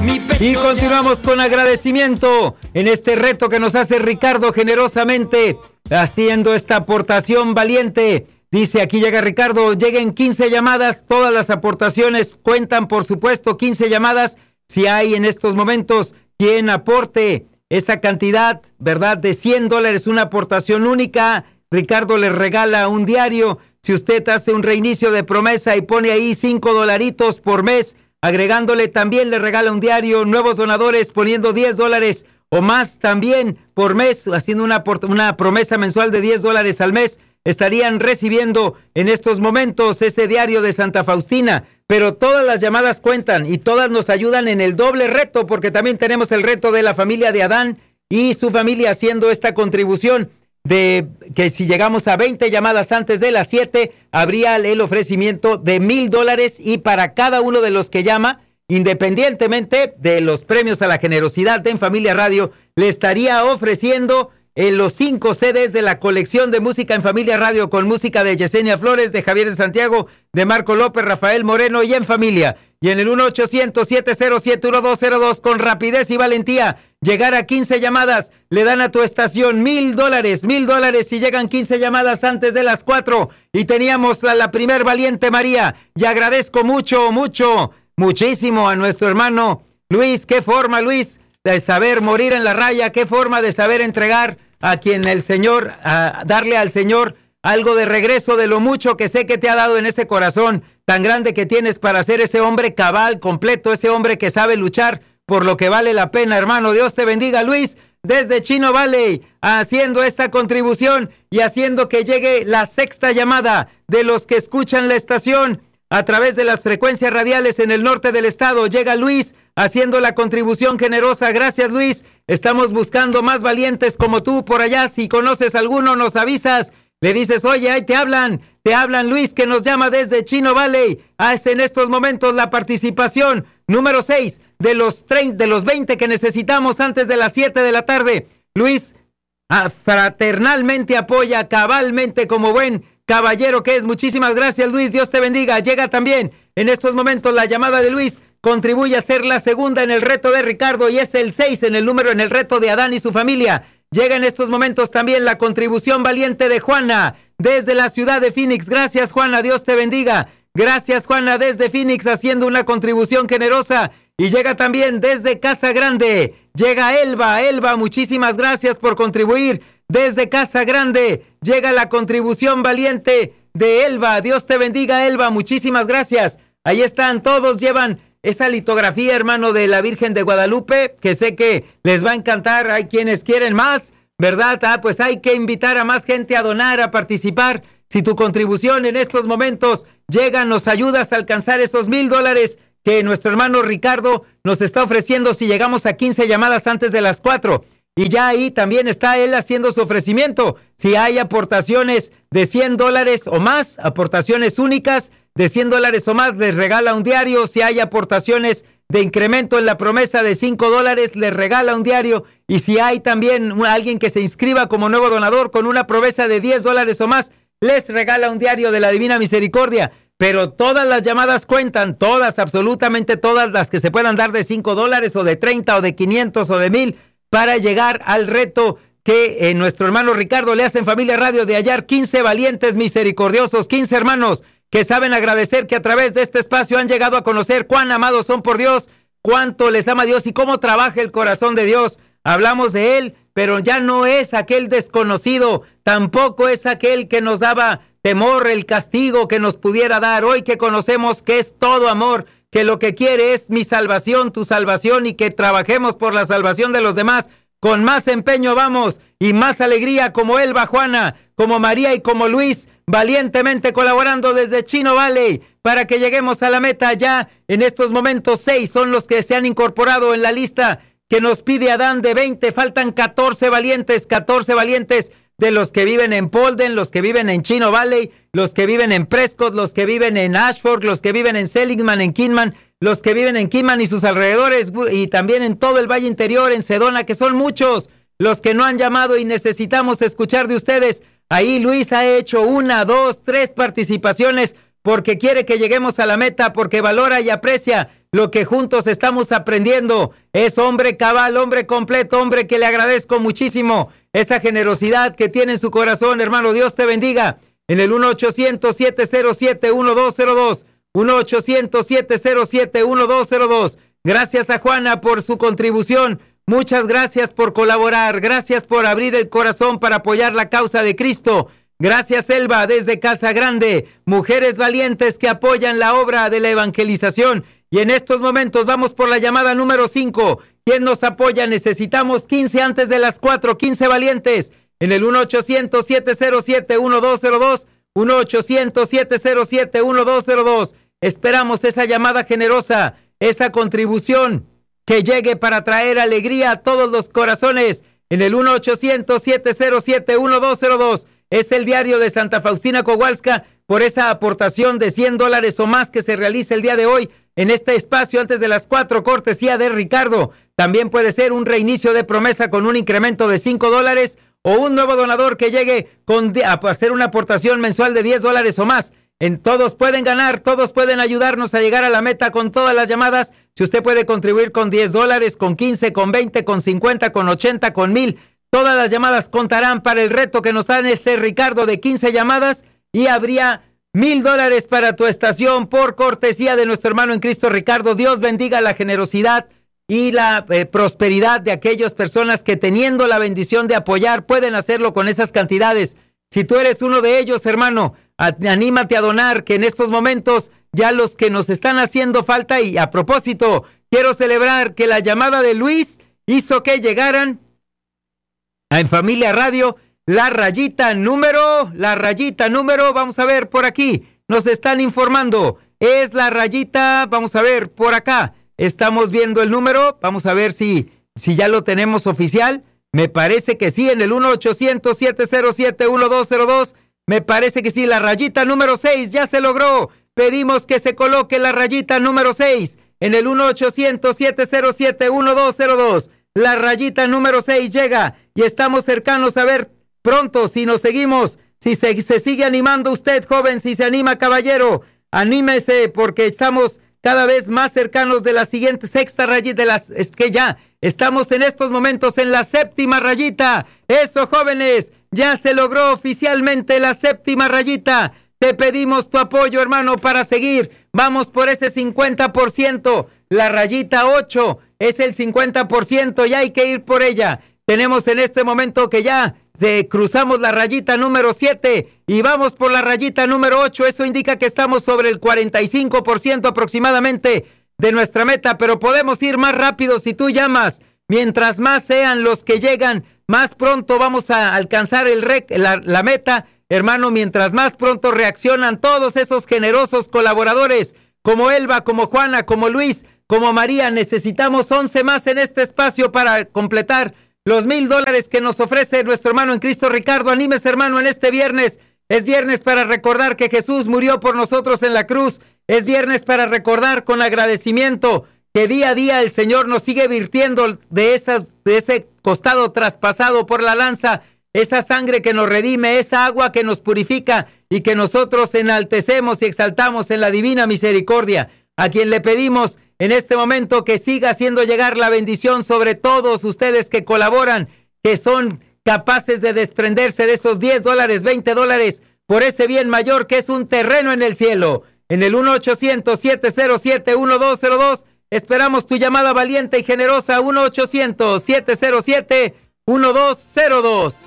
Y continuamos con agradecimiento en este reto que nos hace Ricardo generosamente, haciendo esta aportación valiente. Dice, aquí llega Ricardo, lleguen 15 llamadas, todas las aportaciones cuentan, por supuesto, 15 llamadas. Si hay en estos momentos quien aporte esa cantidad, ¿verdad?, de $100, una aportación única, Ricardo les regala un diario. Si usted hace un reinicio de promesa y pone ahí $5 por mes, agregándole también le regala un diario. Nuevos donadores poniendo $10 o más también por mes, haciendo una promesa mensual de $10 al mes, estarían recibiendo en estos momentos ese diario de Santa Faustina. Pero todas las llamadas cuentan y todas nos ayudan en el doble reto, porque también tenemos el reto de la familia de Adán y su familia haciendo esta contribución de que si llegamos a 20 llamadas antes de las 7, habría el ofrecimiento de $1,000, y para cada uno de los que llama, independientemente de los premios a la generosidad de En Familia Radio, le estaría ofreciendo los 5 CDs de la colección de música En Familia Radio, con música de Yesenia Flores, de Javier de Santiago, de Marco López, Rafael Moreno y En Familia. Y en el 1-800-707-1202, con rapidez y valentía, llegar a 15 llamadas, le dan a tu estación $1,000 si llegan 15 llamadas antes de las 4. Y teníamos a la primer valiente, María, y agradezco muchísimo a nuestro hermano Luis. Qué forma, Luis, de saber morir en la raya, qué forma de saber entregar a quien el Señor, a darle al Señor algo de regreso de lo mucho que sé que te ha dado en ese corazón tan grande que tienes para ser ese hombre cabal, completo, ese hombre que sabe luchar por lo que vale la pena, hermano. Dios te bendiga, Luis, desde Chino Valley, haciendo esta contribución y haciendo que llegue la 6ª llamada de los que escuchan la estación a través de las frecuencias radiales en el norte del estado. Llega Luis haciendo la contribución generosa. Gracias, Luis. Estamos buscando más valientes como tú por allá. Si conoces alguno, nos avisas. Le dices, oye, ahí te hablan Luis, que nos llama desde Chino Valley. Hace en estos momentos la participación número 6 de los 20 que necesitamos antes de las 7 de la tarde. Luis fraternalmente apoya, cabalmente, como buen caballero que es. Muchísimas gracias, Luis. Dios te bendiga. Llega también en estos momentos la llamada de Luis. Contribuye a ser la segunda en el reto de Ricardo y es el 6 en el reto de Adán y su familia. Llega en estos momentos también la contribución valiente de Juana desde la ciudad de Phoenix. Gracias, Juana. Dios te bendiga. Gracias, Juana, desde Phoenix, haciendo una contribución generosa. Y llega también desde Casa Grande. Llega Elba, muchísimas gracias por contribuir. Desde Casa Grande llega la contribución valiente de Elba. Dios te bendiga, Elba. Muchísimas gracias. Ahí están, todos llevan esa litografía, hermano, de la Virgen de Guadalupe, que sé que les va a encantar. Hay quienes quieren más, ¿verdad? Pues hay que invitar a más gente a donar, a participar. Si tu contribución en estos momentos llega, nos ayudas a alcanzar esos $1,000 que nuestro hermano Ricardo nos está ofreciendo si llegamos a 15 llamadas antes de las 4. Y ya ahí también está él haciendo su ofrecimiento. Si hay aportaciones de $100 o más, aportaciones únicas de $100 o más, les regala un diario. Si hay aportaciones de incremento en la promesa de $5, les regala un diario. Y si hay también alguien que se inscriba como nuevo donador con una promesa de $10 o más, les regala un diario de la Divina Misericordia. Pero todas las llamadas cuentan, todas, absolutamente todas las que se puedan dar de $5 o de 30 o de 500 o de 1,000 para llegar al reto que nuestro hermano Ricardo le hace en Familia Radio de hallar 15 valientes misericordiosos, 15 hermanos que saben agradecer que a través de este espacio han llegado a conocer cuán amados son por Dios, cuánto les ama Dios y cómo trabaja el corazón de Dios. Hablamos de Él, pero ya no es aquel desconocido, tampoco es aquel que nos daba temor, el castigo que nos pudiera dar. Hoy que conocemos que es todo amor, que lo que quiere es mi salvación, tu salvación, y que trabajemos por la salvación de los demás. Con más empeño vamos y más alegría, como Elba, Juana, como María y como Luis, valientemente colaborando desde Chino Valley para que lleguemos a la meta. Ya en estos momentos 6 son los que se han incorporado en la lista que nos pide Adán de 20. Faltan 14 valientes de los que viven en Polden, los que viven en Chino Valley, los que viven en Prescott, los que viven en Ashford, los que viven en Seligman, en Kingman, los que viven en Kingman y sus alrededores, y también en todo el Valle Interior, en Sedona, que son muchos los que no han llamado y necesitamos escuchar de ustedes. Ahí Luis ha hecho 1, 2, 3 participaciones porque quiere que lleguemos a la meta, porque valora y aprecia lo que juntos estamos aprendiendo. Es hombre cabal, hombre completo, hombre que le agradezco muchísimo esa generosidad que tiene en su corazón, hermano. Dios te bendiga. En el 1-800-707-1202, 1-800-707-1202. Gracias a Juana por su contribución. Muchas gracias por colaborar. Gracias por abrir el corazón para apoyar la causa de Cristo. Gracias, Elba, desde Casa Grande. Mujeres valientes que apoyan la obra de la evangelización. Y en estos momentos vamos por la llamada número 5. ¿Quién nos apoya? Necesitamos 15 antes de las 4. 15 valientes. En el 1-800-707-1202. 1-800-707-1202. Esperamos esa llamada generosa, esa contribución que llegue para traer alegría a todos los corazones. En el 1-800-707-1202. Es el diario de Santa Faustina Kowalska por esa aportación de $100 o más que se realiza el día de hoy en este espacio antes de las 4, cortesía de Ricardo. También puede ser un reinicio de promesa con un incremento de $5 o un nuevo donador que llegue a hacer una aportación mensual de $10 o más. Todos pueden ganar, todos pueden ayudarnos a llegar a la meta con todas las llamadas. Si usted puede contribuir con $10, con 15, con 20, con 50, con 80, con 1000, todas las llamadas contarán para el reto que nos da ese Ricardo de 15 llamadas y habría $1000 para tu estación por cortesía de nuestro hermano en Cristo Ricardo. Dios bendiga la generosidad y la prosperidad de aquellas personas que teniendo la bendición de apoyar pueden hacerlo con esas cantidades. Si tú eres uno de ellos, hermano, anímate a donar, que en estos momentos ya los que nos están haciendo falta. Y a propósito, quiero celebrar que la llamada de Luis hizo que llegaran en Familia Radio la rayita número, vamos a ver por aquí, nos están informando, es la rayita, vamos a ver por acá, estamos viendo el número, vamos a ver si ya lo tenemos oficial. Me parece que sí, en el 1-800-707-1202, me parece que sí, la rayita número 6 ya se logró. Pedimos que se coloque la rayita número 6 en el 1-800-707-1202. La rayita número 6 llega y estamos cercanos a ver pronto si nos seguimos, si se sigue animando usted, joven, si se anima, caballero, anímese porque estamos cada vez más cercanos de la siguiente sexta rayita, es que ya estamos en estos momentos en la 7ª rayita. Eso, jóvenes, ya se logró oficialmente la 7ª rayita. Te pedimos tu apoyo, hermano, para seguir. Vamos por ese 50%. La rayita 8 es el 50% y hay que ir por ella. Tenemos en este momento que ya cruzamos la rayita número 7 y vamos por la rayita número 8. Eso indica que estamos sobre el 45% aproximadamente de nuestra meta, pero podemos ir más rápido si tú llamas. Mientras más sean los que llegan, más pronto vamos a alcanzar la meta. Hermano, mientras más pronto reaccionan todos esos generosos colaboradores, como Elba, como Juana, como Luis, como María, necesitamos 11 más en este espacio para completar los $1000 que nos ofrece nuestro hermano en Cristo Ricardo. Anímese, hermano, en este viernes. Es viernes para recordar que Jesús murió por nosotros en la cruz. Es viernes para recordar con agradecimiento que día a día el Señor nos sigue virtiendo de ese costado traspasado por la lanza, esa sangre que nos redime, esa agua que nos purifica y que nosotros enaltecemos y exaltamos en la divina misericordia, a quien le pedimos en este momento que siga haciendo llegar la bendición sobre todos ustedes que colaboran, que son capaces de desprenderse de esos $10, $20 por ese bien mayor que es un terreno en el cielo. En el 1-800-707-1202 esperamos tu llamada valiente y generosa. 1-800-707-1202.